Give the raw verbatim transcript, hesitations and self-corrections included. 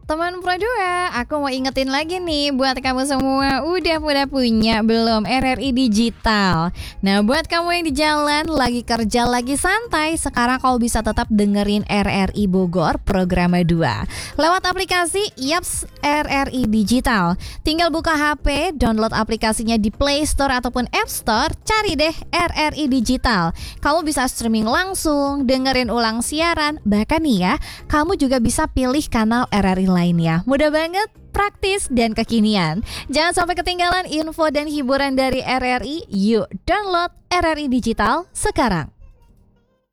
Teman Pro dua, aku mau ingetin lagi nih buat kamu semua, udah pada punya belum R R I Digital? Nah, buat kamu yang di jalan, lagi kerja, lagi santai, sekarang kau bisa tetap dengerin R R I Bogor Programa dua lewat aplikasi Yaps R R I Digital. Tinggal buka H P, download aplikasinya di Play Store ataupun App Store, cari deh R R I Digital. Kamu bisa streaming langsung, dengerin ulang siaran, bahkan nih ya, kamu juga bisa pilih kanal R R I lainnya. Mudah banget, praktis, dan kekinian. Jangan sampai ketinggalan info dan hiburan dari R R I. Yuk download R R I Digital sekarang.